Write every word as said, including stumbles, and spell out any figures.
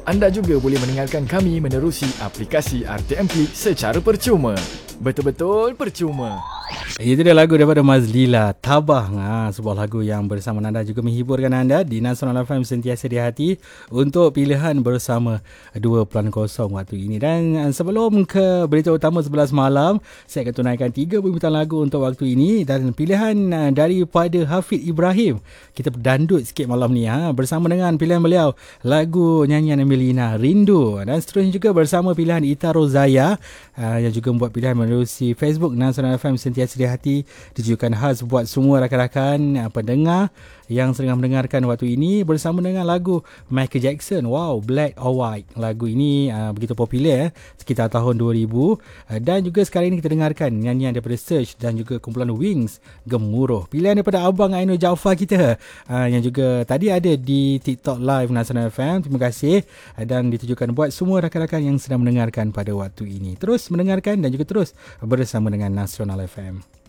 Anda juga boleh mendengarkan kami menerusi aplikasi R T M Click secara percuma. Betul-betul percuma. Itu dia lagu daripada Mazlila, Tabah. Ha, sebuah lagu yang bersama anda juga menghiburkan anda di Nasional F M sentiasa di hati untuk pilihan bersama dua kosong waktu ini. Dan sebelum ke berita utama sebelas malam, saya akan tunaikan tiga permintaan lagu untuk waktu ini. Dan pilihan daripada Hafid Ibrahim, kita berdandut sikit malam ni ha, bersama dengan pilihan beliau lagu nyanyian Melina, Rindu. Dan seterusnya juga bersama pilihan Ita Rozaya ha, yang juga membuat pilihan menerusi Facebook Nasional F M sentiasa di hati, ditujukan khas buat semua rakan-rakan pendengar yang sedang mendengarkan waktu ini bersama dengan lagu Michael Jackson. Wow, Black or White. Lagu ini uh, begitu popular eh, sekitar tahun dua ribu. Uh, dan juga sekarang ini kita dengarkan nyanyian daripada Search dan juga kumpulan Wings, Gemuruh. Pilihan daripada Abang Ainul Jaafar kita uh, yang juga tadi ada di TikTok Live Nasional F M. Terima kasih. Uh, dan ditujukan buat semua rakan-rakan yang sedang mendengarkan pada waktu ini. Terus mendengarkan dan juga terus bersama dengan Nasional F M.